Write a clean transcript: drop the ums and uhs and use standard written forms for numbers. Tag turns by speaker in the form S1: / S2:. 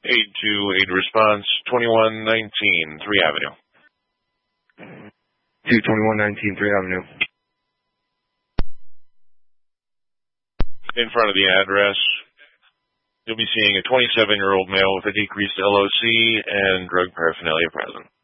S1: 828 response, 2119 3 Avenue.
S2: 22119 3 Avenue.
S1: In front of the address, you'll be seeing a 27-year-old male with a decreased LOC and drug paraphernalia present.